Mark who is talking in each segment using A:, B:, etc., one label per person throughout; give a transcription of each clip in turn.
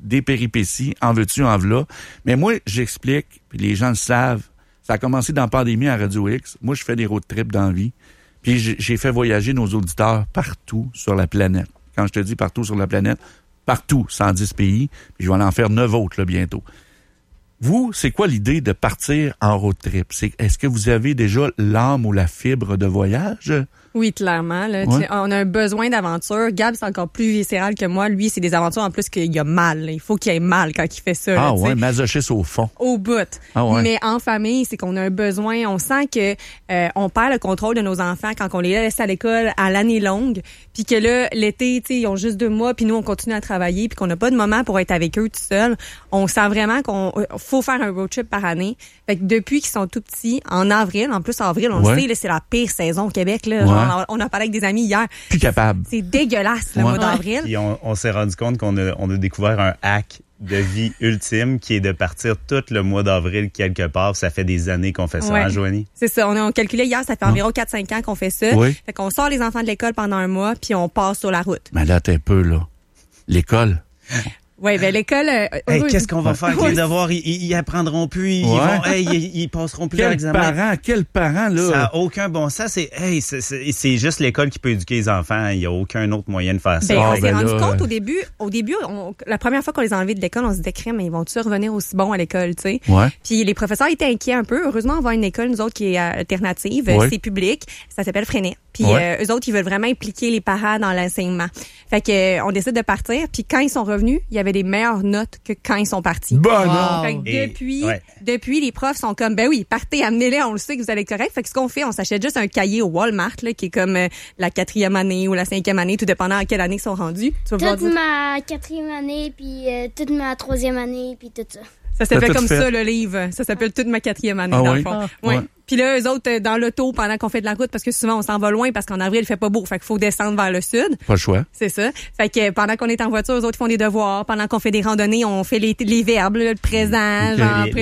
A: des péripéties, en veux-tu, en v'là. Mais moi, j'explique, puis les gens le savent, ça a commencé dans la pandémie à Radio X. Moi, je fais des road trips dans la vie. Puis j'ai fait voyager nos auditeurs partout sur la planète. Quand je te dis partout sur la planète, partout, 110 pays. Puis je vais en faire 9 autres là, bientôt. Vous, c'est quoi l'idée de partir en road trip? Est-ce que vous avez déjà l'âme ou la fibre de voyage?
B: Oui, clairement. Là,
A: ouais.
B: On a un besoin d'aventure. Gab, c'est encore plus viscéral que moi. Lui, c'est des aventures en plus qu'il y a mal. Là. Il faut qu'il y ait mal quand il fait ça.
A: Ah
B: là,
A: ouais, masochiste au fond.
B: Au bout.
A: Ah ouais.
B: Mais en famille, c'est qu'on a un besoin. On sent que on perd le contrôle de nos enfants quand on les laisse à l'école à l'année longue. Puis que là, l'été, ils ont juste 2 mois. Puis nous, on continue à travailler. Puis qu'on n'a pas de moment pour être avec eux tout seuls. On sent vraiment qu'on faut faire un road trip par année. Fait que depuis qu'ils sont tout petits, en avril, en plus avril, on le sait, là, c'est la pire saison au Québec. Là. Genre, on a parlé avec des amis hier.
A: Plus capable.
B: C'est dégueulasse le mois d'avril.
C: Puis on s'est rendu compte qu'on a découvert un hack de vie ultime qui est de partir tout le mois d'avril quelque part. Ça fait des années qu'on fait ça, hein, Joanie?
B: C'est ça. On a calculé hier, ça fait environ 4-5 ans qu'on fait ça.
A: Oui.
B: Fait qu'on sort les enfants de l'école pendant un mois, puis on passe sur la route.
A: Mais là, t'es un peu, là. L'école.
B: Oui, ben l'école...
C: qu'est-ce qu'on va faire avec les devoirs? Ils apprendront plus, ils passeront plus leur examen.
A: Quel parent, là?
C: Ça n'a aucun bon sens. C'est juste l'école qui peut éduquer les enfants. Il n'y a aucun autre moyen de faire ça.
B: On s'est rendu compte au début, la première fois qu'on les a enlevés de l'école, on se disait, crème, mais ils vont-tu revenir aussi bons à l'école, tu sais?
A: Ouais.
B: Puis les professeurs étaient inquiets un peu. Heureusement, on va à une école, nous autres, qui est alternative. C'est public. Ça s'appelle Freinet. Puis eux autres, ils veulent vraiment impliquer les parents dans l'enseignement. Fait que on décide de partir. Puis quand ils sont revenus, il y avait des meilleures notes que quand ils sont partis. Fait que depuis, les profs sont comme, ben oui, partez, amenez-les, on le sait que vous allez être correct. Fait que ce qu'on fait, on s'achète juste un cahier au Walmart, là, qui est comme la 4e année ou la 5e année, tout dépendant à quelle année ils sont rendus.
D: Toute ma 4e année, puis toute ma 3e année, puis tout ça.
B: Ça s'appelle comme ça, le livre. Ça s'appelle toute ma 4e année, dans le fond. Ouais. Puis là, eux autres, dans l'auto, pendant qu'on fait de la route, parce que souvent, on s'en va loin, parce qu'en avril, il fait pas beau. Fait qu'il faut descendre vers le sud.
A: Pas le choix.
B: C'est ça. Fait que pendant qu'on est en voiture, eux autres, ils font des devoirs. Pendant qu'on fait des randonnées, on fait les verbes, le présent,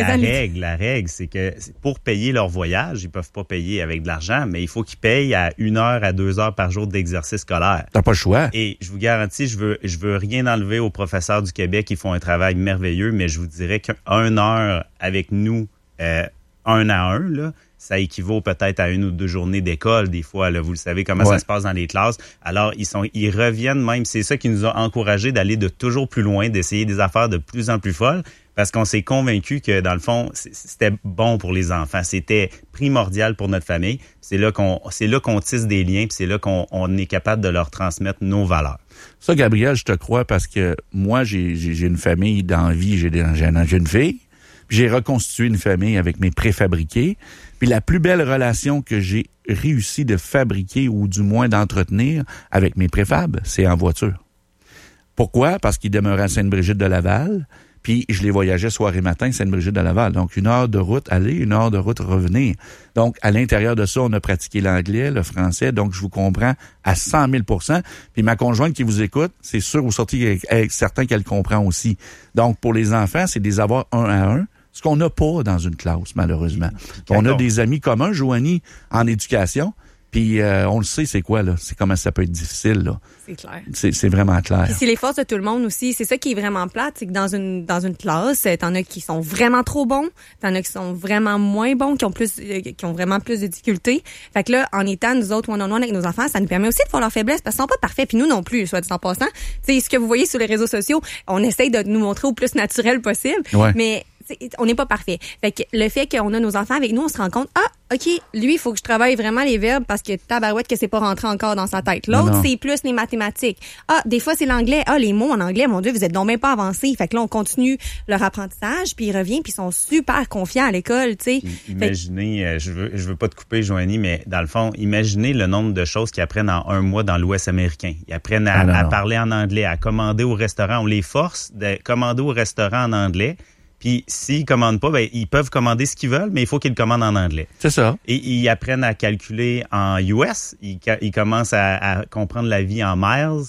C: La règle, c'est que pour payer leur voyage, ils peuvent pas payer avec de l'argent, mais il faut qu'ils payent à 1 heure à 2 heures par jour d'exercice scolaire.
A: T'as pas le choix.
C: Et je vous garantis, je veux rien enlever aux professeurs du Québec. Ils font un travail merveilleux, mais je vous dirais qu'1 heure avec nous, 1 à 1, là, ça équivaut peut-être à 1 ou 2 journées d'école, des fois. Là, vous le savez comment ça se passe dans les classes. Alors, ils reviennent même. C'est ça qui nous a encouragés d'aller de toujours plus loin, d'essayer des affaires de plus en plus folles, parce qu'on s'est convaincus que, dans le fond, c'était bon pour les enfants. C'était primordial pour notre famille. C'est là qu'on tisse des liens, puis c'est là qu'on est capable de leur transmettre nos valeurs.
A: Ça, Gabriel, je te crois, parce que moi, j'ai une famille d'envie, j'ai une fille. J'ai reconstitué une famille avec mes préfabriqués. Puis la plus belle relation que j'ai réussi de fabriquer ou du moins d'entretenir avec mes préfabs, c'est en voiture. Pourquoi? Parce qu'ils demeuraient à Sainte-Brigitte de Laval. Puis je les voyageais soir et matin, Sainte-Brigitte de Laval. Donc 1 heure de route aller, 1 heure de route revenir. Donc à l'intérieur de ça, on a pratiqué l'anglais, le français. Donc je vous comprends à 100 000 %. Puis ma conjointe qui vous écoute, c'est sûr vous sortez avec certain qu'elle comprend aussi. Donc pour les enfants, c'est des avoirs 1 à 1. Ce qu'on n'a pas dans une classe, malheureusement. On a des amis communs, Joanie, en éducation, puis on le sait, c'est quoi, là? C'est comment ça peut être difficile, là.
B: C'est clair.
A: C'est vraiment clair.
B: Puis c'est les forces de tout le monde aussi. C'est ça qui est vraiment plate, c'est que dans une classe, t'en as qui sont vraiment trop bons, t'en as qui sont vraiment moins bons, qui ont vraiment plus de difficultés. Fait que là, en étant nous autres one-on-one avec nos enfants, ça nous permet aussi de voir leurs faiblesses, parce qu'ils sont pas parfaits, puis nous non plus, soit dit en passant. Tu sais, ce que vous voyez sur les réseaux sociaux, on essaye de nous montrer au plus naturel possible, mais on n'est pas parfait. Fait que le fait qu'on a nos enfants avec nous, on se rend compte, OK, lui, il faut que je travaille vraiment les verbes parce que tabarouette que c'est pas rentré encore dans sa tête. L'autre, c'est plus les mathématiques. Des fois, c'est l'anglais. Les mots en anglais, mon Dieu, vous êtes donc même pas avancés. Fait que là, on continue leur apprentissage, puis ils reviennent, puis ils sont super confiants à l'école, tu sais.
C: Imaginez, je veux pas te couper, Joanie, mais dans le fond, imaginez le nombre de choses qu'ils apprennent en 1 mois dans l'Ouest américain. Ils apprennent à parler en anglais, à commander au restaurant. On les force de commander au restaurant en anglais. Puis s'ils commandent pas, ils peuvent commander ce qu'ils veulent, mais il faut qu'ils le commandent en anglais. C'est ça. Et ils apprennent à calculer en US. Ils commencent à comprendre la vie en miles.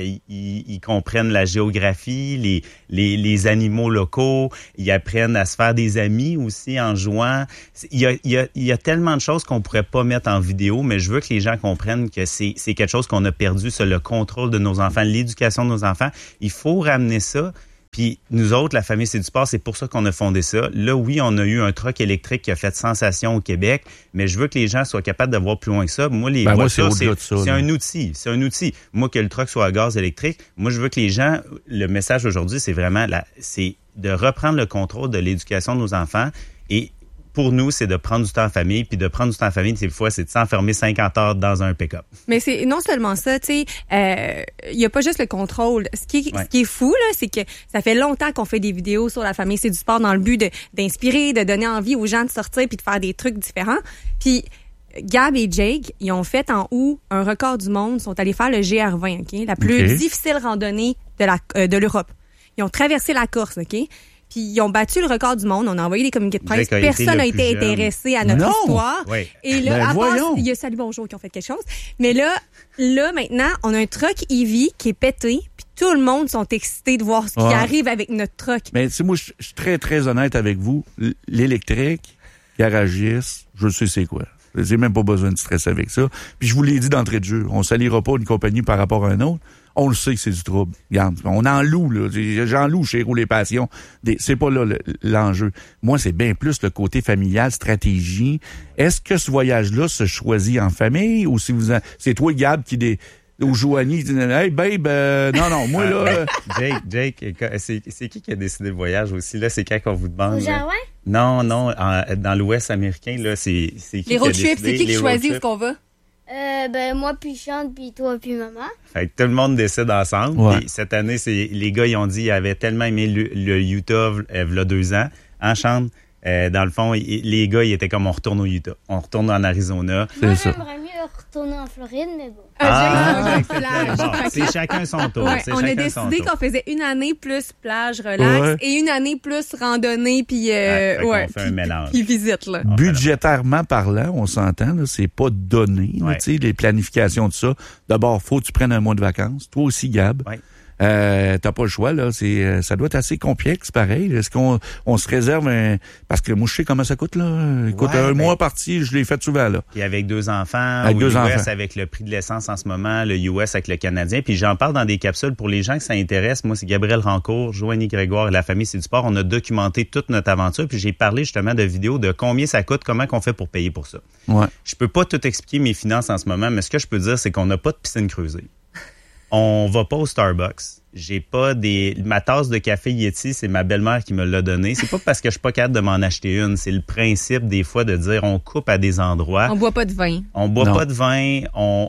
C: Ils comprennent la géographie, les animaux locaux. Ils apprennent à se faire des amis aussi en jouant. Il y a tellement de choses qu'on pourrait pas mettre en vidéo, mais je veux que les gens comprennent que c'est quelque chose qu'on a perdu, le contrôle de nos enfants, l'éducation de nos enfants. Il faut ramener ça. Puis nous autres, la famille C'est du sport, c'est pour ça qu'on a fondé ça. Là, oui, on a eu un truck électrique qui a fait sensation au Québec, mais je veux que les gens soient capables de voir plus loin que ça. Moi, les voitures, c'est un outil. C'est un outil. Moi, que le truck soit à gaz électrique, moi, je veux que les gens... Le message aujourd'hui, c'est vraiment... c'est de reprendre le contrôle de l'éducation de nos enfants. Et pour nous, c'est de prendre du temps en famille. Puis de prendre du temps en famille, des fois, c'est de s'enfermer 50 heures dans un pick-up.
B: Mais c'est non seulement ça, tu sais, il y a pas juste le contrôle. Ce qui est fou, là, c'est que ça fait longtemps qu'on fait des vidéos sur la famille C'est du sport dans le but d'inspirer, de donner envie aux gens de sortir puis de faire des trucs différents. Puis Gab et Jake, ils ont fait en août un record du monde. Ils sont allés faire le GR20, OK? La plus difficile randonnée de l'Europe. Ils ont traversé la Corse, OK? Puis ils ont battu le record du monde. On a envoyé des communiqués de presse. Personne n'a été intéressé à notre histoire.
C: Oui.
B: Et là, à part, il y a Salut Bonjour qui ont fait quelque chose. Mais là, maintenant, on a un truck EV qui est pété. Puis tout le monde sont excités de voir ce qui arrive avec notre truck.
A: Mais tu sais, moi, je suis très, très honnête avec vous. L'électrique, garagiste, je sais c'est quoi. J'ai même pas besoin de stresser avec ça. Puis je vous l'ai dit d'entrée de jeu. On s'alliera pas une compagnie par rapport à un autre. On le sait que c'est du trouble. Regarde, on en loue, là. J'en loue chez Rouler Passion. C'est pas là l'enjeu. Moi, c'est bien plus le côté familial, stratégie. Est-ce que ce voyage-là se choisit en famille ou si c'est toi, Gab, ou Joanie, qui dit, hey, babe, non, moi, là.
C: Jake, c'est qui a décidé le voyage aussi, là? C'est quand on vous demande.
D: Au Jardin?
C: Non, dans l'Ouest américain, là, c'est qui
B: les road trips, c'est qui choisit où qu'on va?
D: Moi, puis Chante, puis toi, puis maman.
C: Fait que tout le monde décide ensemble.
A: Ouais.
C: Et cette année, les gars, ils ont dit, ils avaient tellement aimé le Utah, il y a 2 ans, en Chante. Dans le fond, les gars, ils étaient comme, on retourne au Utah. On retourne en Arizona.
D: Moi, j'aimerais mieux retourner en Floride, mais bon.
C: C'est chacun son tour.
B: Ouais, on a décidé qu'on faisait une année plus plage, relax, et une année plus randonnée, puis
C: on fait un mélange.
B: Puis visite, là.
A: Budgétairement parlant, on s'entend, là, c'est pas donné, tu sais, les planifications de ça. D'abord, faut que tu prennes un mois de vacances. Toi aussi, Gab.
C: Ouais.
A: T'as pas le choix, là. Ça doit être assez complexe, pareil. Est-ce qu'on se réserve parce que moi, je sais comment ça coûte, là. Écoute, un mois parti, je l'ai fait souvent, là.
C: Puis avec 2 enfants, US, avec le prix de l'essence en ce moment, le US avec le Canadien. Puis j'en parle dans des capsules pour les gens que ça intéresse. Moi, c'est Gabriel Rancourt, Joanie Grégoire et la famille C'est du sport. On a documenté toute notre aventure. Puis j'ai parlé justement de vidéos de combien ça coûte, comment qu'on fait pour payer pour ça.
A: Ouais.
C: Je peux pas tout expliquer mes finances en ce moment, mais ce que je peux dire, c'est qu'on n'a pas de piscine creusée. On va pas au Starbucks. J'ai pas ma tasse de café Yeti, c'est ma belle-mère qui me l'a donnée. C'est pas parce que je suis pas capable de m'en acheter une. C'est le principe, des fois, de dire on coupe à des endroits.
B: On boit pas de vin.
C: On boit pas de vin.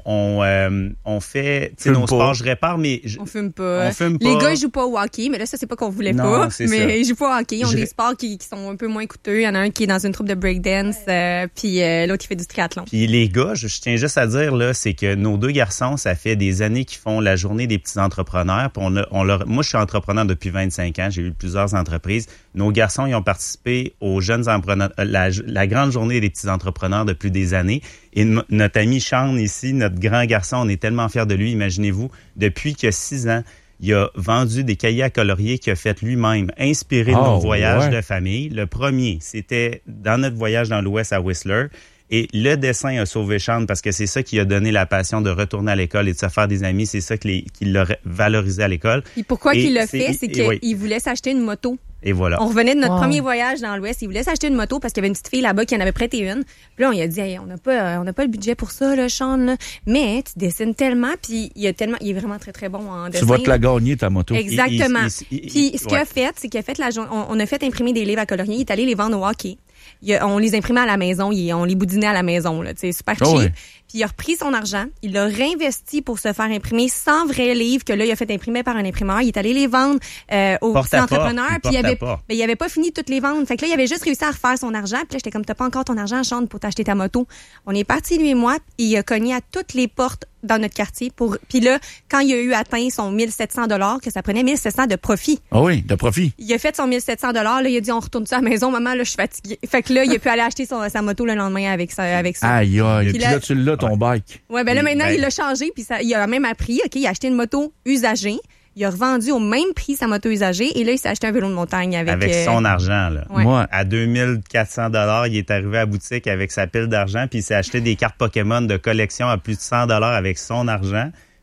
C: On fait, tu sais, nos sports, je répare, mais...
B: On fume pas.
C: On fume pas.
B: Les gars, ils jouent pas au hockey, mais là, ça, c'est pas qu'on voulait pas. Mais ils jouent pas au hockey. Ils ont des sports qui sont un peu moins coûteux. Il y en a un qui est dans une troupe de breakdance, puis l'autre qui fait du triathlon.
C: Puis les gars, je tiens juste à dire, là, c'est que nos 2 garçons, ça fait des années qu'ils font la journée des petits entrepreneurs. Puis moi, je suis entrepreneur depuis 25 ans. J'ai eu plusieurs entreprises. Nos garçons, ils ont participé aux jeunes entrepreneurs, la grande journée des petits entrepreneurs depuis des années. Et notre ami Sean ici, notre grand garçon, on est tellement fiers de lui. Imaginez-vous, depuis qu'il y a 6 ans, il a vendu des cahiers à colorier qu'il a fait lui-même, inspiré de nos voyages de famille. Le premier, c'était dans notre voyage dans l'Ouest à Whistler. Et le dessin a sauvé Sean parce que c'est ça qui a donné la passion de retourner à l'école et de se faire des amis. C'est ça qui l'a valorisé à l'école.
B: Et pourquoi qu'il l'a fait, c'est qu'il voulait s'acheter une moto.
C: Et voilà.
B: On revenait de notre premier voyage dans l'Ouest. Il voulait s'acheter une moto parce qu'il y avait une petite fille là-bas qui en avait prêté une. Puis là, on lui a dit, hey, on n'a pas le budget pour ça, là, Sean, là. Mais tu dessines tellement, puis il est vraiment très, très bon en dessin.
A: Tu vas te la gagner, ta moto.
B: Exactement. Puis ce qu'il a fait, c'est qu'il a fait on a fait imprimer des livres à colorier. Il est allé les vendre au hockey. On les imprimait à la maison, on les boudinait à la maison, là, tu sais, super cheap.
A: Ouais.
B: Puis il a repris son argent, il l'a réinvesti pour se faire imprimer 100 vrais livres que là, il a fait imprimer par un imprimeur. Il est allé les vendre aux petits entrepreneurs. Puis il avait pas fini de toutes les vendre. Fait que là, il avait juste réussi à refaire son argent. Puis là, j'étais comme, t'as pas encore ton argent, Sean, pour t'acheter ta moto. On est parti, lui et moi, et il a cogné à toutes les portes dans notre quartier. Puis là, quand il a eu atteint son 1700 $, que ça prenait 1700 de profit.
A: Ah oui, de profit.
B: Il a fait son 1700 $. Là, il a dit, on retourne ça à la maison. Maman, là, je suis fatiguée. Fait que là, il a pu aller acheter sa moto le lendemain avec ça.
A: Aïe, aïe. Puis là, tu l'as, ton bike.
B: Ouais, ben là, maintenant, il l'a changé. Puis il a même appris, OK, il a acheté une moto usagée. Il a revendu au même prix sa moto usagée et là, il s'est acheté un vélo de montagne avec
C: son argent, là.
B: Ouais.
C: À 2400 $, il est arrivé à la boutique avec sa pile d'argent puis il s'est acheté des cartes Pokémon de collection à plus de 100 $ avec son argent.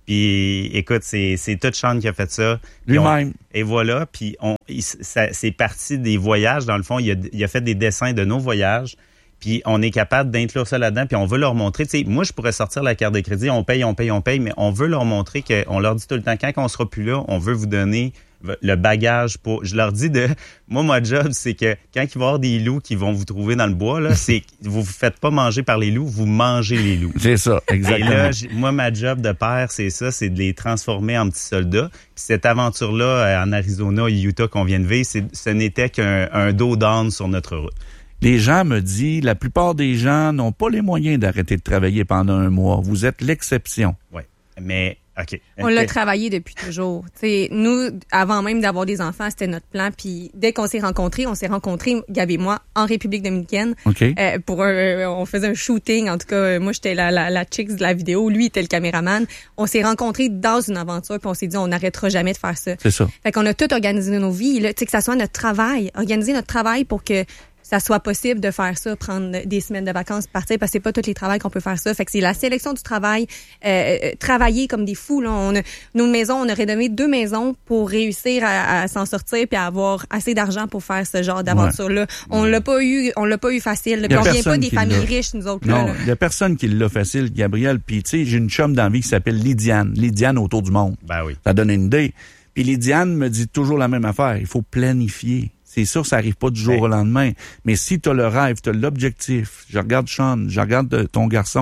C: Puis, écoute, c'est tout Sean qui a fait ça.
A: Lui-même.
C: Et voilà, puis c'est parti des voyages. Dans le fond, il a fait des dessins de nos voyages. Puis on est capable d'inclure ça là-dedans, puis on veut leur montrer. Tu sais, moi, je pourrais sortir la carte de crédit, on paye, mais on veut leur montrer qu'on leur dit tout le temps, quand on sera plus là, on veut vous donner le bagage pour... Je leur dis moi, job, c'est que quand il va y avoir des loups qui vont vous trouver dans le bois, là, c'est vous faites pas manger par les loups, vous mangez les loups.
A: C'est ça, exactement.
C: Et là, moi, ma job de père, c'est ça, c'est de les transformer en petits soldats. Puis cette aventure-là, en Arizona et Utah qu'on vient de vivre, ce n'était qu'un dos d'âne sur notre route.
A: Les gens me disent, la plupart des gens n'ont pas les moyens d'arrêter de travailler pendant un mois. Vous êtes l'exception.
C: Oui, mais OK.
B: On l'a travaillé depuis toujours. T'sais, nous, avant même d'avoir des enfants, c'était notre plan. Puis dès qu'on s'est rencontrés, Gabi et moi, en République dominicaine.
A: Okay.
B: On faisait un shooting. En tout cas, moi, j'étais la chicks de la vidéo. Lui, il était le caméraman. On s'est rencontrés dans une aventure. Puis on s'est dit, on n'arrêtera jamais de faire ça.
A: C'est ça.
B: Fait qu'on a tout organisé nos vies. Là, que ça soit notre travail. Organiser notre travail pour que ça soit possible de faire ça, prendre des semaines de vacances, partir, parce que c'est pas tous les travails qu'on peut faire ça. Fait que c'est la sélection du travail, travailler comme des fous. Là. Nos maisons, on a rénové 2 maisons pour réussir à s'en sortir puis à avoir assez d'argent pour faire ce genre d'aventure-là. On l'a pas eu facile. Puis on vient pas des familles riches, nous autres.
A: Non, il y a personne qui l'a facile, Gabriel. Puis tu sais, j'ai une chum dans la vie qui s'appelle Lydiane. Lydiane autour du monde.
C: Ben oui.
A: Ça donne une idée. Puis Lydiane me dit toujours la même affaire. Il faut planifier. C'est sûr, ça arrive pas du jour au lendemain. Mais si tu as le rêve, tu as l'objectif, je regarde Sean, je regarde ton garçon,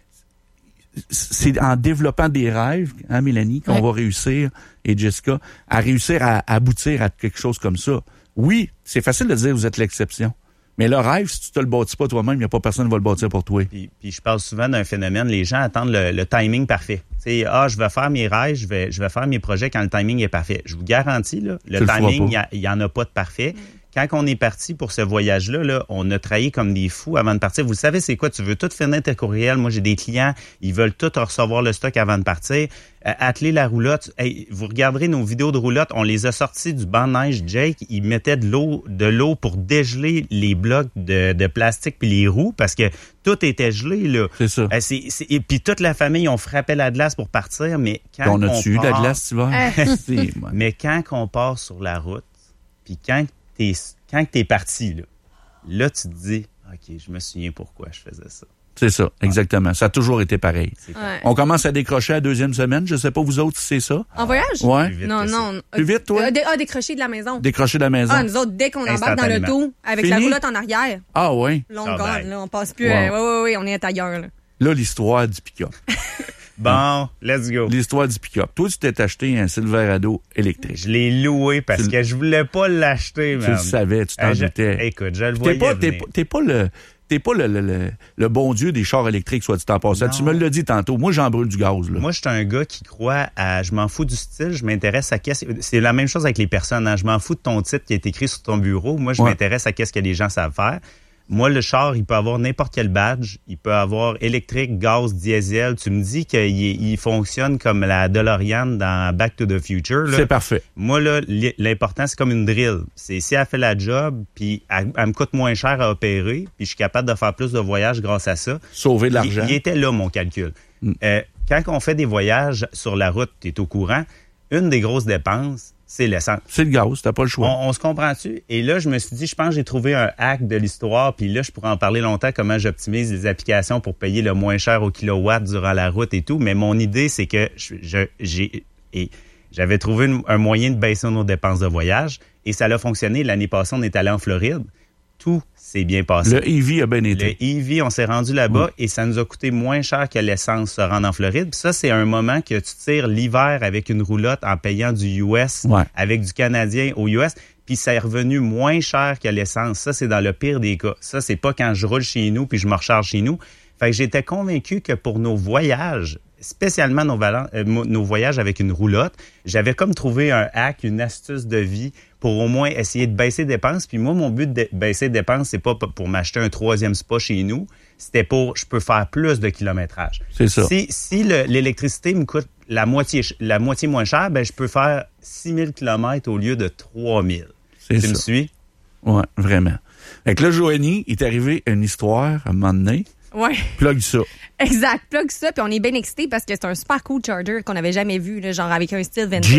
A: c'est en développant des rêves, hein, Mélanie, qu'on va réussir, et Jessica, à réussir à aboutir à quelque chose comme ça. Oui, c'est facile de dire vous êtes l'exception. Mais le rêve, si tu te le bâtis pas toi-même, il n'y a pas personne qui va le bâtir pour toi.
C: Puis je parle souvent d'un phénomène, les gens attendent le timing parfait. Tu sais, je vais faire mes rêves, je vais faire mes projets quand le timing est parfait. Je vous garantis, là, le timing, il y en a pas de parfait. Quand on est parti pour ce voyage-là, là, on a travaillé comme des fous avant de partir. Vous savez, c'est quoi? Tu veux tout finir tes courriels. Moi, j'ai des clients, ils veulent tout recevoir le stock avant de partir. Atteler la roulotte. Hey, vous regarderez nos vidéos de roulotte, on les a sortis du banc de neige. Jake, il mettait de l'eau pour dégeler les blocs de plastique puis les roues parce que tout était gelé, là.
A: C'est ça.
C: Et puis toute la famille, on frappait la glace pour partir, mais quand
A: on a-tu eu de la glace, tu vois?
C: Mais quand on part sur la route, puis quand t'es parti, là, tu te dis, OK, je me souviens pourquoi je faisais ça.
A: C'est ça, exactement. Ça a toujours été pareil.
B: Ouais.
A: On commence à décrocher à la 2e semaine. Je sais pas, vous autres, si c'est ça?
B: En voyage?
A: Ouais.
B: Non.
A: Plus vite, toi?
B: Décrocher de la maison.
A: Décrocher de la maison.
B: Nous autres, dès qu'on embarque dans l'auto, avec la roulotte en arrière.
A: Ah, oui.
B: Long gone, là, on passe plus. Oui, on est ailleurs, là.
A: Là, l'histoire du pick-up.
C: Bon, let's go.
A: L'histoire du pick-up. Toi, tu t'es acheté un Silverado électrique.
C: Je l'ai loué parce que je voulais pas l'acheter, man.
A: Tu le savais, tu t'en doutais.
C: Écoute, je le voyais
A: T'es pas le bon Dieu des chars électriques, soit dit en passant. Tu me l'as dit tantôt. Moi, j'en brûle du gaz, là.
C: Moi, je suis un gars qui croit à... Je m'en fous du style, je m'intéresse à qu'est-ce... C'est la même chose avec les personnes. Hein? Je m'en fous de ton titre qui est écrit sur ton bureau. Moi, je m'intéresse à qu'est-ce que les gens savent faire. Moi, le char, il peut avoir n'importe quel badge. Il peut avoir électrique, gaz, diesel. Tu me dis qu'il fonctionne comme la DeLorean dans Back to the Future. Là.
A: C'est parfait.
C: Moi, là, l'important, c'est comme une drill. C'est si elle fait la job, puis elle me coûte moins cher à opérer, puis je suis capable de faire plus de voyages grâce à ça.
A: Sauver de l'argent.
C: Il était là, mon calcul. Quand on fait des voyages sur la route, tu es au courant, une des grosses dépenses, c'est l'essence.
A: C'est le gaz, t'as pas le choix.
C: On se comprend-tu? Et là, je me suis dit, je pense que j'ai trouvé un hack de l'histoire, puis là, je pourrais en parler longtemps, comment j'optimise les applications pour payer le moins cher au kilowatt durant la route et tout. Mais mon idée, c'est que j'avais trouvé un moyen de baisser nos dépenses de voyage, et ça a fonctionné. L'année passée, on est allé en Floride. Tout s'est bien passé.
A: Le EV a bien été.
C: Le EV, on s'est rendu là-bas et ça nous a coûté moins cher que l'essence se rendre en Floride. Puis ça, c'est un moment que tu tires l'hiver avec une roulotte en payant du US, avec du Canadien au US. Puis ça est revenu moins cher que l'essence. Ça, c'est dans le pire des cas. Ça, c'est pas quand je roule chez nous puis je me recharge chez nous. Fait que j'étais convaincu que pour nos voyages, spécialement nos voyages avec une roulotte, j'avais comme trouvé un hack, une astuce de vie pour au moins essayer de baisser les dépenses. Puis moi, mon but de baisser les dépenses, c'est pas pour m'acheter un 3e spa chez nous. C'était je peux faire plus de kilométrage.
A: C'est ça.
C: Si l'électricité me coûte la moitié moins cher, ben je peux faire 6000 km au lieu de 3000. Tu me suis?
A: Oui, vraiment. Fait que là, Joanie, il est arrivé une histoire à un moment donné.
B: Ouais.
A: Plug ça.
B: Exact. Plug ça, puis on est bien excités parce que c'est un super cool charger qu'on n'avait jamais vu, là, genre avec un style vintage.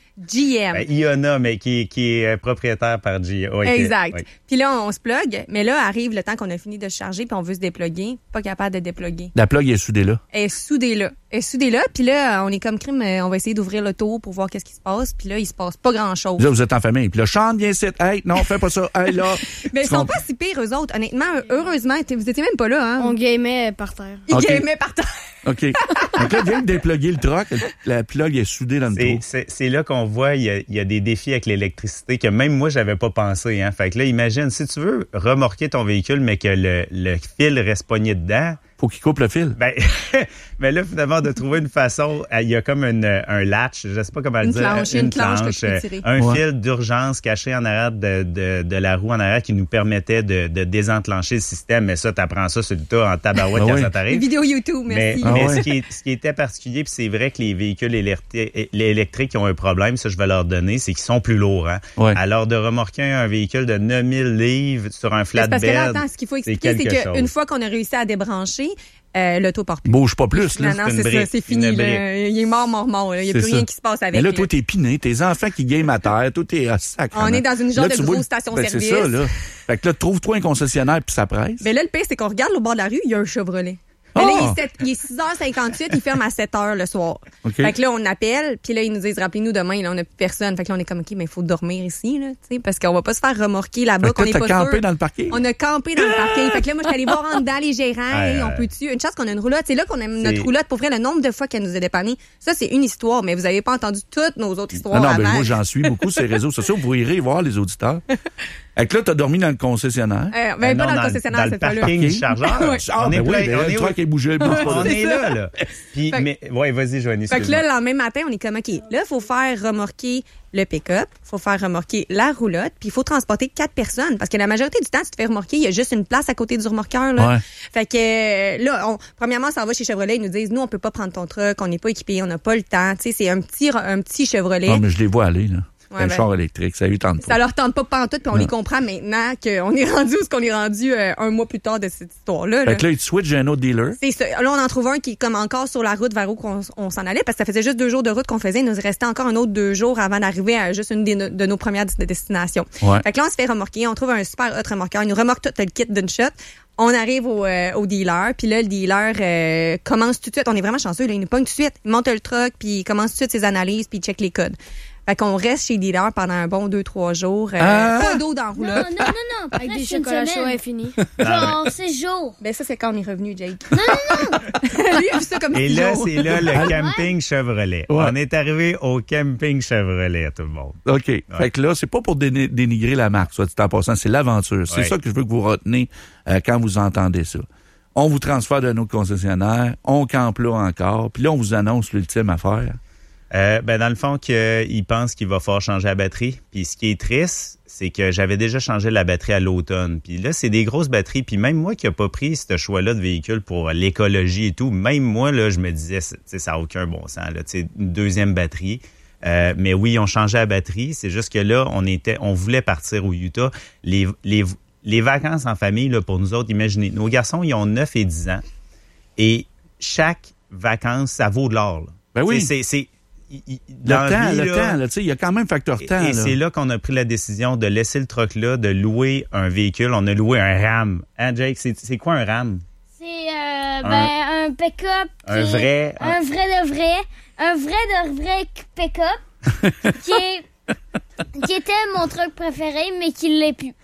B: GM.
C: Ben, Iona, mais qui est propriétaire par GM. Ouais,
B: exact.
C: Ouais.
B: Puis là, on se plug, mais là, arrive le temps qu'on a fini de se charger, puis on veut se déploguer. Pas capable de déploguer.
A: La plug est soudée là.
B: Elle est soudée là. Puis là, on est comme crime, on va essayer d'ouvrir le tour pour voir qu'est-ce qui se passe. Puis là, il se passe pas grand-chose.
A: Là, vous êtes en famille. Puis là, chante bien ici. Hey, non, fais pas ça. Hey, là.
B: Mais ils sont pas si pires, eux autres. Honnêtement, heureusement, vous étiez même pas là, hein?
D: On gamait par terre.
B: Ils gamaient par terre.
A: OK. Donc là, viens de déploguer le truck. La plug est soudée dans le trou.
C: C'est là qu'on voit, il y a des défis avec l'électricité que même moi, j'avais pas pensé. Hein. Fait que là, imagine, si tu veux remorquer ton véhicule, mais que le fil reste pogné dedans,
A: faut qu'il coupe le fil.
C: Ben, mais là, finalement, de trouver une façon, il y a comme un latch, je sais pas comment le dire.
B: Une planche
C: un fil d'urgence caché en arrière de la roue en arrière qui nous permettait de désenclencher le système. Mais ça, t'apprends ça sur le tas en tabarouette quand ça t'arrive.
B: Les vidéos YouTube, merci.
C: Mais ce qui était particulier, puis c'est vrai que les véhicules électriques qui ont un problème, ça je vais leur donner, c'est qu'ils sont plus lourds. Hein? Ouais. Alors, de remorquer un véhicule de 9000 livres sur un flatbed,
B: parce que là, attends, ce qu'il faut expliquer, c'est qu'une fois qu'on a réussi à débrancher, l'auto part plus.
A: Bouge pas plus, là.
B: Non, c'est ça, c'est fini. Là. Il est mort. Il n'y a plus rien qui se passe avec.
A: Mais là, toi, t'es piné, tes enfants qui game à terre, toi, t'es sacré.
B: On est dans une genre de grosse station-service.
A: C'est ça, là. Fait que là, trouve-toi un concessionnaire puis ça presse.
B: Mais là, le pire, c'est qu'on regarde au bord de la rue, il y a un Chevrolet. Mais là, il est 6h58, il ferme à 7h le soir. Okay. Fait que là, on appelle, puis là, ils nous disent, rappelez-nous demain, là, on n'a plus personne. Fait que là, on est comme, OK, mais il faut dormir ici, là, tu sais, parce qu'on va pas se faire remorquer là-bas, qu'on est pas sûr.
A: On a campé dans le parking?
B: On a campé dans le parking. Fait que là, moi, je suis allée voir en dedans les gérants, on peut-tu? Une chance qu'on a une roulotte. C'est là qu'on a notre roulotte. Pour vrai, le nombre de fois qu'elle nous a dépanné, ça, c'est une histoire, mais vous avez pas entendu toutes nos autres histoires avant.
A: Ben moi, j'en suis beaucoup sur les réseaux sociaux. Vous irez voir les auditeurs. Fait que là, t'as dormi dans le concessionnaire.
B: Pas dans le concessionnaire, cette fois-là.
C: Dans le parking du chargeur.
A: On est le truck est bougé.
C: On est là. Puis, mais, ouais, vas-y, Joanie.
B: Fait que là, le lendemain matin, on est comme, OK, là, il faut faire remorquer le pick-up, il faut faire remorquer la roulotte, puis il faut transporter 4 personnes. Parce que la majorité du temps, tu te fais remorquer, il y a juste une place à côté du remorqueur, là. Ouais. Fait que, là, premièrement, ça va chez Chevrolet, ils nous disent, nous, on peut pas prendre ton truck, on n'est pas équipé, on n'a pas le temps. Tu sais, c'est un petit Chevrolet.
A: Ah, mais je les vois aller, là. Ouais, un char électrique, ça lui tente pas.
B: Ça leur tente pas pantoute, puis on les comprend maintenant qu'on est rendu où ce qu'on est rendu un mois plus tard de cette histoire-là.
A: Fait que là, ils switchent un autre dealer.
B: C'est ça. Là, on en trouve un qui est comme encore sur la route vers où on s'en allait, parce que ça faisait juste 2 jours de route qu'on faisait. Il nous restait encore un autre 2 jours avant d'arriver à juste une de nos premières destinations. Ouais. Fait que là, on se fait remorquer. On trouve un super hot remorqueur. Il nous remorque tout le kit d'une shot. On arrive au dealer, puis là, le dealer commence tout de suite. On est vraiment chanceux, là, il nous pogne tout de suite. Il monte le truck, puis il commence tout de suite ses analyses, puis il check les codes. Fait qu'on reste chez le dealer pendant un bon 2-3 jours. Pas d'eau dans la roulotte.
D: Non.
E: Avec des chocolats chauds infinis.
D: Genre, 6 jours.
B: Ben ça, c'est quand on est revenu, Jake.
D: Non.
B: Lui, il a vu ça comme 6 jours.
C: Et là, c'est là le camping Chevrolet. Ouais. On est arrivé au camping Chevrolet, tout le monde.
A: OK. Ouais. Fait que là, c'est pas pour dénigrer la marque, soit dit en passant, c'est l'aventure. C'est ça que je veux que vous retenez quand vous entendez ça. On vous transfère de nos concessionnaires, on campe là encore, puis là, on vous annonce l'ultime affaire.
C: Dans le fond, il pense qu'il va falloir changer la batterie. Puis ce qui est triste, c'est que j'avais déjà changé la batterie à l'automne. Puis là, c'est des grosses batteries. Puis même moi qui n'ai pas pris ce choix-là de véhicule pour l'écologie et tout, même moi, là, je me disais, ça n'a aucun bon sens. Là, une deuxième batterie. Mais oui, on changeait la batterie. C'est juste que là, on voulait partir au Utah. Les vacances en famille, là, pour nous autres, imaginez, nos garçons, ils ont 9 et 10 ans. Et chaque vacance, ça vaut de l'or. Là.
A: Ben oui.
C: Le
A: temps, il y a quand même facteur temps.
C: Et c'est là qu'on a pris la décision de laisser le truck là, de louer un véhicule. On a loué un Ram. Hein, Jake, c'est quoi un Ram?
D: C'est un pick-up.
C: Un vrai
D: pick-up qui était mon truc préféré, mais qui l'est plus.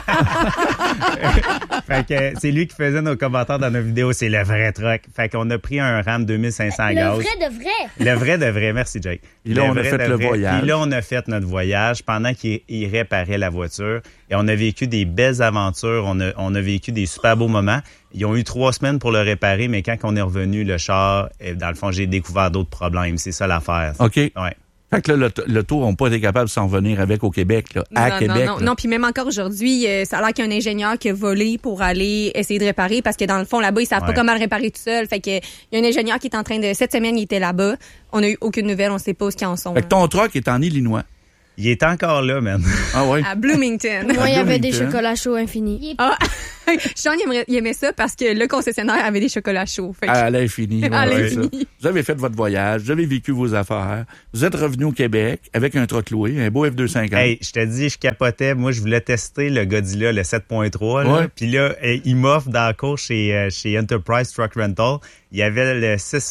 C: Fait que c'est lui qui faisait nos commentaires dans nos vidéos. C'est le vrai truck. Fait qu'on a pris un Ram 2500 gaz.
D: Le vrai de vrai.
C: Le vrai de vrai. Merci, Jake.
A: Et là, on a fait le voyage.
C: Et là, on a fait notre voyage pendant qu'il réparait la voiture. Et on a vécu des belles aventures. On a vécu des super beaux moments. Ils ont eu 3 semaines pour le réparer, mais quand on est revenu, le char, dans le fond, j'ai découvert d'autres problèmes. C'est ça l'affaire.
A: OK.
C: Ouais.
A: Fait que là, le tour n'ont pas été capables de s'en venir avec au Québec, là, Québec.
B: Non, puis même encore aujourd'hui, ça a l'air qu'il y a un ingénieur qui a volé pour aller essayer de réparer parce que dans le fond, là-bas, ils savent pas comment le réparer tout seul. Fait que il y a un ingénieur qui est en train de... Cette semaine, il était là-bas. On a eu aucune nouvelle, on sait pas où ils en sont.
A: Fait que ton truck est en Illinois.
C: Il est encore là, man.
A: Ah ouais?
B: À Bloomington.
E: Moi, il y avait des
A: Bloomington.
E: chocolats chauds infinis.
B: Ah, Sean, il aimait ça parce que le concessionnaire avait des chocolats chauds. Fait que-
A: À l'infini.
B: À
A: ouais,
B: l'infini.
A: ça. Vous avez fait votre voyage, vous avez vécu vos affaires, vous êtes revenu au Québec avec un truck loué, un beau F-250.
C: Hey, je te dis, je capotais. Moi, je voulais tester le Godzilla, le 7.3. Là.
A: Ouais.
C: Puis là, il m'offre dans la cour chez Enterprise Truck Rental. Il y avait le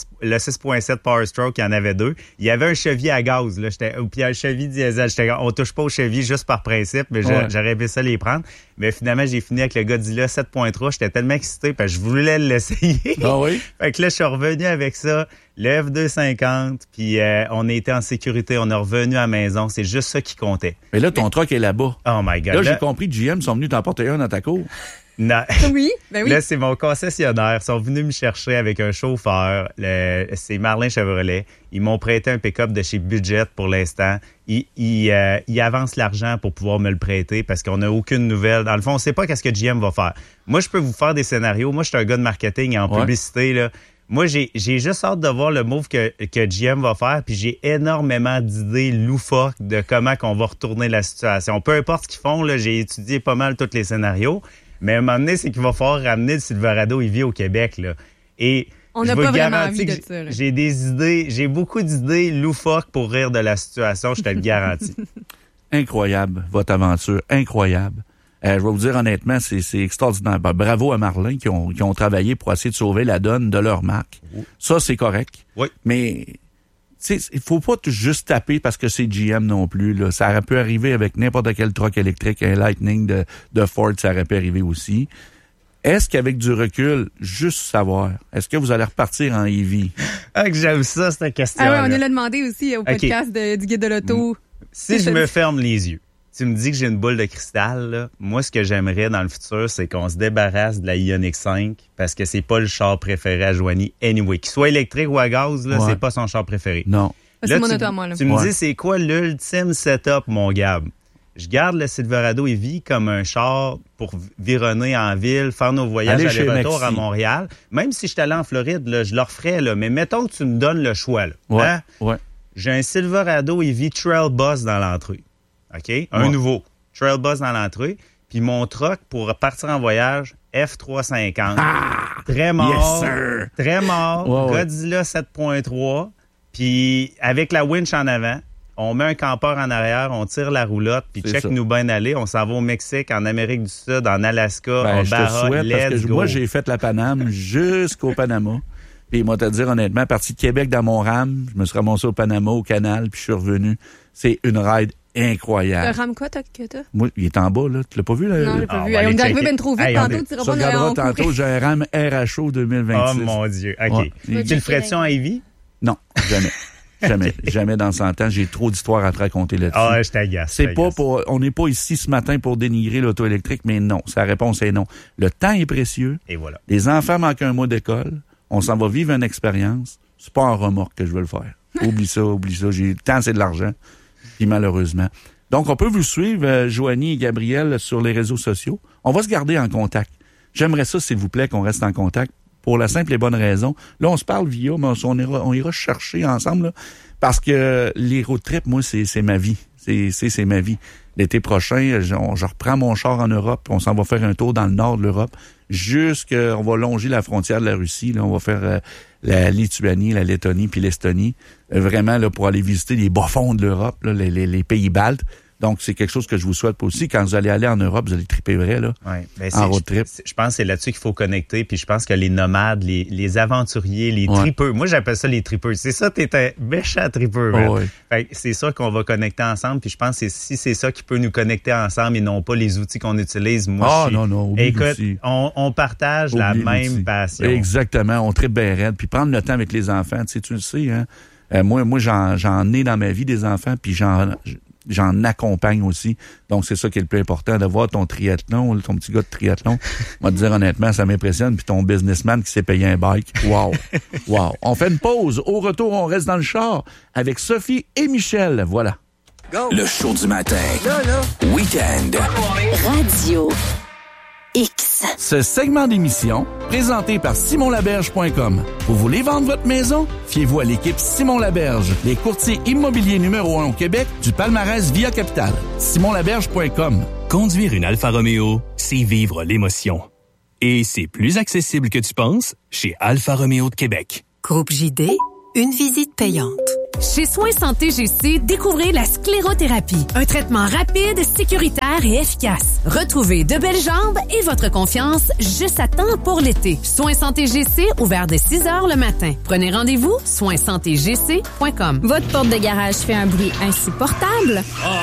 C: 6.7 Power Stroke, il y en avait 2. Il y avait un Chevy à gaz, là. Puis un Chevy diesel. On touche pas au Chevy juste par principe, mais
A: Ouais.
C: j'aurais aimé ça les prendre. Mais finalement, j'ai fini avec le Godzilla 7.3. J'étais tellement excité parce que je voulais l'essayer.
A: Ah oui?
C: Fait que là, je suis revenu avec ça, le F-250, puis on était en sécurité, on est revenu à la maison. C'est juste ça qui comptait.
A: Mais là, ton truck est là-bas.
C: Oh my God.
A: Là, j'ai compris que GM sont venus t'en porter un dans ta cour.
C: Non.
B: Oui, ben oui.
C: Là, c'est mon concessionnaire. Ils sont venus me chercher avec un chauffeur. C'est Marlin Chevrolet. Ils m'ont prêté un pick-up de chez Budget pour l'instant. Ils avancent l'argent pour pouvoir me le prêter parce qu'on n'a aucune nouvelle. Dans le fond, on ne sait pas qu'est-ce que GM va faire. Moi, je peux vous faire des scénarios. Moi, je suis un gars de marketing et en publicité, là. Moi, j'ai juste hâte de voir le move que GM va faire, puis j'ai énormément d'idées loufoques de comment qu'on va retourner la situation. Peu importe ce qu'ils font, là, j'ai étudié pas mal tous les scénarios, mais à un moment donné, c'est qu'il va falloir ramener le Silverado EV au Québec, là. Et
B: On
C: je
B: n'a
C: vous
B: pas vraiment
C: garantis
B: envie
C: que
B: de ça, là.
C: j'ai des idées, j'ai beaucoup d'idées loufoques pour rire de la situation, je te le garantis.
A: Incroyable, votre aventure. Incroyable. Je vais vous dire honnêtement, c'est extraordinaire. Ben, bravo à Marlin qui ont travaillé pour essayer de sauver la donne de leur marque. Ça, c'est correct.
C: Oui.
A: Mais il faut pas juste taper parce que c'est GM non plus. Là. Ça aurait pu arriver avec n'importe quel truck électrique, un Lightning de Ford, ça aurait pu arriver aussi. Est-ce qu'avec du recul, juste savoir, est-ce que vous allez repartir en EV?
C: Ah, que j'aime ça, cette question.
B: Ah ouais, on l'a demandé aussi au podcast du Guide de l'auto.
C: Si je me ferme les yeux, tu me dis que j'ai une boule de cristal, là, moi, ce que j'aimerais dans le futur, c'est qu'on se débarrasse de la Ioniq 5 parce que c'est pas le char préféré à Joanie anyway. Qu'il soit électrique ou à gaz, là, c'est pas son char préféré.
A: Non.
B: C'est
C: Là,
B: mon
C: tu-
B: auto à moi, là.
C: Tu me dis, c'est quoi l'ultime setup, mon Gab? Je garde le Silverado EV comme un char pour vironner en ville, faire nos voyages
A: Aller chez
C: aller-retour
A: Maxi.
C: à Montréal. Même si je suis allé en Floride, là, je le referais, là. Mais mettons que tu me donnes le choix, là.
A: Ouais.
C: Hein?
A: Ouais.
C: J'ai un Silverado EV Trail Boss dans l'entrée. OK? Un
A: Ouais.
C: nouveau. Trail Boss dans l'entrée. Puis mon truck pour partir en voyage, F350. Très mort.
A: Yes, sir.
C: Très mort.
A: Ouais, ouais.
C: Godzilla 7.3. Puis avec la winch en avant, on met un campeur en arrière, on tire la roulotte, puis
A: C'est
C: check
A: ça.
C: nous bien aller. On s'en va au Mexique, en Amérique du Sud, en Alaska,
A: Ben,
C: en
A: je te
C: Bahamas.
A: souhaite parce
C: Let's
A: que
C: go.
A: moi, j'ai fait la Paname jusqu'au Panama. Puis moi, te dire honnêtement, parti de Québec dans mon RAM, je me suis ramassé au Panama, au canal, puis je suis revenu. C'est une ride
B: Le
A: incroyable.
B: RAM quoi, que t'as?
A: Moi, il est en bas, là. Tu l'as pas vu, là?
B: Non, j'ai pas
C: on
B: vu.
C: va
B: Hey, on
C: aller
B: est arrivé
C: checker.
B: bien trop vite
C: Hey,
B: tantôt.
C: on
B: Tu
A: Tu
B: reprends
A: regarderas tantôt, j'ai un RAM RHO 2026.
C: Oh mon Dieu. OK.
A: Ouais.
C: Tu le ferais-tu en Ivy?
A: Non, jamais. Jamais dans 100 ans. J'ai trop d'histoires à te raconter là-dessus.
C: Ah, je t'agace.
A: C'est pas pour, on n'est pas ici ce matin pour dénigrer l'auto électrique, mais non. Sa réponse est non. Le temps est précieux.
C: Et voilà.
A: Les enfants manquent un mois d'école. On s'en va vivre une expérience. C'est pas en remorque que je veux le faire. Oublie ça. J'ai le temps, c'est de l'argent. Puis malheureusement. Donc, on peut vous suivre, Joanie et Gabriel, sur les réseaux sociaux. On va se garder en contact. J'aimerais ça, s'il vous plaît, qu'on reste en contact pour la simple et bonne raison. Là, on se parle via, mais on ira chercher ensemble, là, parce que les road trips, moi, c'est ma vie. C'est ma vie. L'été prochain, je reprends mon char en Europe. On s'en va faire un tour dans le nord de l'Europe. On va longer la frontière de la Russie. Là, on va faire la Lituanie, la Lettonie puis l'Estonie. Vraiment, là, pour aller visiter les bas-fonds de l'Europe, là, les pays baltes. Donc, c'est quelque chose que je vous souhaite aussi. Quand vous allez aller en Europe, vous allez triper vrai, là.
C: Ouais. Ben,
A: en road trip.
C: Je pense que c'est là-dessus qu'il faut connecter. Puis je pense que les nomades, les aventuriers, les tripeux. Moi, j'appelle ça les tripeux. C'est ça, t'es un méchant tripeux, man.
A: Ouais.
C: Fait que c'est ça qu'on va connecter ensemble. Puis je pense que si c'est ça qui peut nous connecter ensemble et non pas les outils qu'on utilise. Moi,
A: non, oublie
C: écoute,
A: l'outil.
C: on partage la
A: Oublie
C: même
A: l'outil.
C: passion.
A: Exactement. On tripe bien raide. Puis prendre le temps avec les enfants, tu le sais, hein. Moi, j'en ai dans ma vie des enfants, puis j'en accompagne aussi. Donc, c'est ça qui est le plus important, de voir ton triathlon, ton petit gars de triathlon. Moi, te dire honnêtement, ça m'impressionne. Puis ton businessman qui s'est payé un bike. Wow. Wow. On fait une pause. Au retour, on reste dans le char avec Sophie et Michel. Voilà.
F: Le show du matin. Week-end.
G: Radio X.
A: Ce segment d'émission, présenté par simonlaberge.com. Vous voulez vendre votre maison? Fiez-vous à l'équipe Simon Laberge, les courtiers immobiliers numéro 1 au Québec du palmarès Via Capital. simonlaberge.com.
E: Conduire une Alfa Romeo, c'est vivre l'émotion. Et c'est plus accessible que tu penses chez Alfa Romeo de Québec.
F: Groupe JD, une visite payante.
G: Chez Soins Santé GC, découvrez la sclérothérapie. Un traitement rapide, sécuritaire et efficace. Retrouvez de belles jambes et votre confiance juste à temps pour l'été. Soins Santé GC, ouvert dès 6 heures le matin. Prenez rendez-vous, soinssantegc.com.
H: Votre porte de garage fait un bruit insupportable?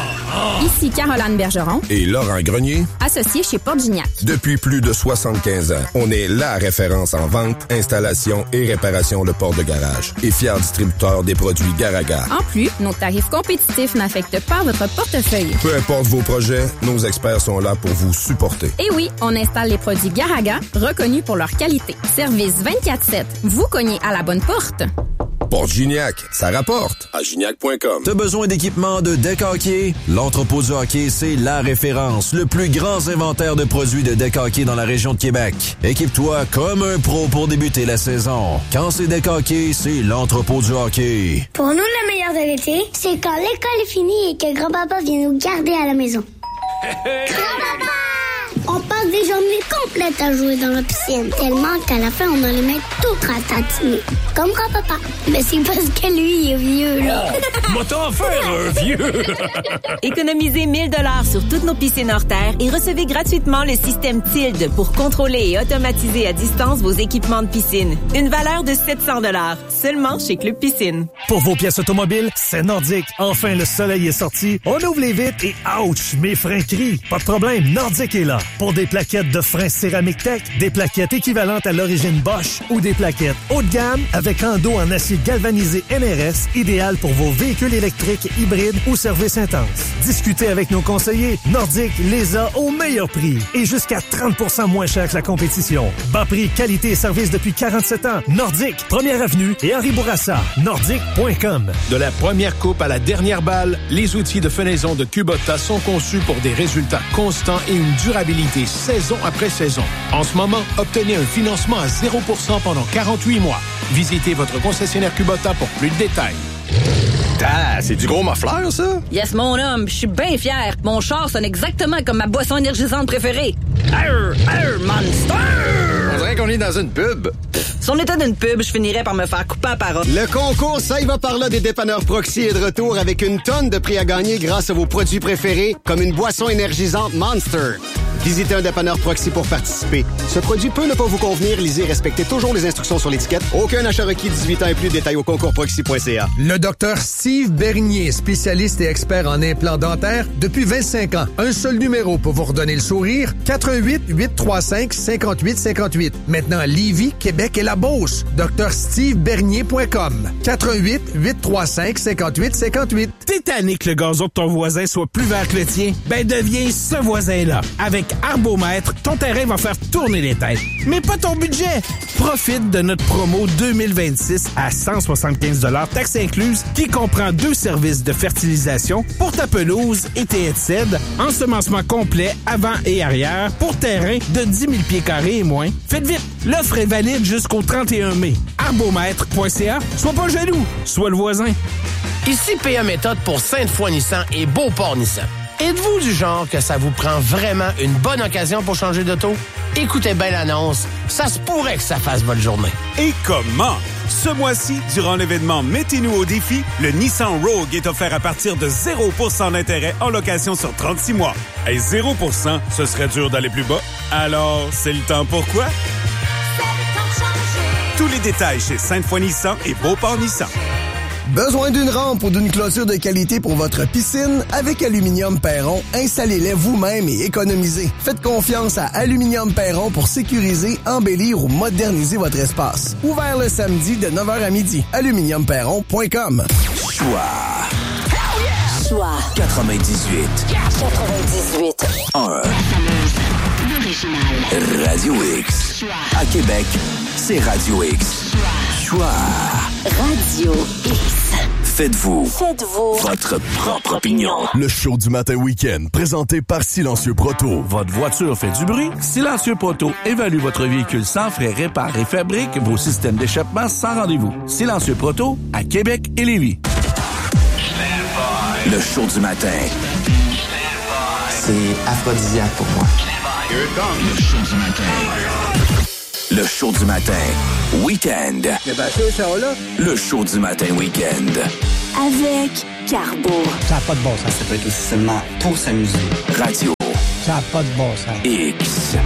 H: Ici Caroline Bergeron
I: et Laurent Grenier,
H: associés chez Porte Gignac.
I: Depuis plus de 75 ans, on est la référence en vente, installation et réparation de portes de garage et fier distributeur des produits Garaga.
H: En plus, nos tarifs compétitifs n'affectent pas votre portefeuille.
I: Peu importe vos projets, nos experts sont là pour vous supporter.
H: Et oui, on installe les produits Garaga, reconnus pour leur qualité. Service 24/7. Vous cognez à la bonne porte.
I: Porte Gignac, ça rapporte. À gignac.com.
J: T'as besoin d'équipement de deck hockey? L'entrepôt du hockey, c'est la référence. Le plus grand inventaire de produits de deck hockey dans la région de Québec. Équipe-toi comme un pro pour débuter la saison. Quand c'est deck hockey, c'est l'entrepôt du hockey.
D: Pour nous, le meilleur de l'été, c'est quand l'école est finie et que grand-papa vient nous garder à la maison. Grand-papa! On passe des journées complètes à jouer dans la piscine, tellement qu'à la fin, on a les mains toutes ratatinées. Comme grand-papa. Mais c'est parce que lui, il est vieux, là.
K: Moi, t'en faire un vieux!
L: Économisez 1 000 $ sur toutes nos piscines hors terre et recevez gratuitement le système Tilde pour contrôler et automatiser à distance vos équipements de piscine. Une valeur de 700 $, seulement chez Club Piscine.
K: Pour vos pièces automobiles, c'est Nordic. Enfin, le soleil est sorti. On ouvre les vitres et ouch, mes freins crient. Pas de problème, Nordic est là. Pour des plaquettes de freins céramique tech, des plaquettes équivalentes à l'origine Bosch ou des plaquettes haut de gamme avec endos en acier galvanisé NRS, idéal pour vos véhicules électriques, hybrides ou services intenses. Discutez avec nos conseillers. Nordic les a au meilleur prix et jusqu'à 30% moins cher que la compétition. Bas prix, qualité et service depuis 47 ans. Nordic, 1er avenue et Henri Bourassa. Nordic.com.
M: De la première coupe à la dernière balle, les outils de fenaison de Kubota sont conçus pour des résultats constants et une durabilité saison après saison. En ce moment, obtenez un financement à 0% pendant 48 mois. Visitez votre concessionnaire Kubota pour plus de détails.
N: Ah, c'est du gros mofleur, ça?
O: Yes, mon homme, je suis bien fier. Mon char sonne exactement comme ma boisson énergisante préférée. Arr, arr, Monster!
N: On dirait qu'on est dans une pub.
O: Si on était d'une pub, je finirais par me faire couper la parole.
P: Le concours Ça y va par là des dépanneurs Proxy est de retour avec une tonne de prix à gagner grâce à vos produits préférés, comme une boisson énergisante Monster. Visitez un dépanneur Proxy pour participer. Ce produit peut ne pas vous convenir. Lisez et respectez toujours les instructions sur l'étiquette. Aucun achat requis 18 ans et plus. Détails au concours-proxy.ca.
Q: Le docteur Steve Bernier, spécialiste et expert en implants dentaires depuis 25 ans. Un seul numéro pour vous redonner le sourire. 88-835-5858. Maintenant à Lévis, Québec et la Beauce. drstevebernier.com. 88-835-5858.
R: T'es tanné que le gazon de ton voisin soit plus vert que le tien? Ben deviens ce voisin-là. Avec Arbomètre, ton terrain va faire tourner les têtes. Mais pas ton budget! Profite de notre promo 2026 à 175 $ taxes incluses qui comprend 2 services de fertilisation pour ta pelouse et tes haies de cèdre, ensemencement complet avant et arrière pour terrain de 10 000 pieds carrés et moins. Faites vite! L'offre est valide jusqu'au 31 mai. Arbomètre.ca. Sois pas jaloux, sois le voisin.
S: Ici PA Méthode pour Sainte-Foy Nissan et Beauport Nissan. Êtes-vous du genre que ça vous prend vraiment une bonne occasion pour changer d'auto? Écoutez bien l'annonce, ça se pourrait que ça fasse votre journée.
T: Et comment? Ce mois-ci, durant l'événement Mettez-nous au défi, le Nissan Rogue est offert à partir de 0% d'intérêt en location sur 36 mois. Et 0%, ce serait dur d'aller plus bas. Alors, c'est le temps pour quoi? Tous les détails chez Sainte-Foy Nissan et Beauport Nissan.
U: Besoin d'une rampe ou d'une clôture de qualité pour votre piscine? Avec Aluminium Perron, installez-les vous-même et économisez. Faites confiance à Aluminium Perron pour sécuriser, embellir ou moderniser votre espace. Ouvert le samedi de 9h à midi. aluminiumperron.com.
J: Choix.
F: Choix
J: 98. 1. Radio X. À Québec, c'est Radio X. Choix.
F: Radio X.
J: Faites-vous votre propre opinion.
B: Le show du matin week-end, présenté par Silencieux Proto.
A: Votre voiture fait du bruit? Silencieux Proto évalue votre véhicule sans frais, répare et fabrique vos systèmes d'échappement sans rendez-vous. Silencieux Proto à Québec et Lévis.
J: Le show du matin.
V: C'est aphrodisiaque pour moi.
J: Le show du matin. Le show du matin. Week-end. Le show du matin week-end.
F: Avec Carbo.
V: Ça n'a pas de bon sens. Ça peut être aussi seulement pour s'amuser.
J: Radio.
V: Ça n'a pas de bon sens.
J: X.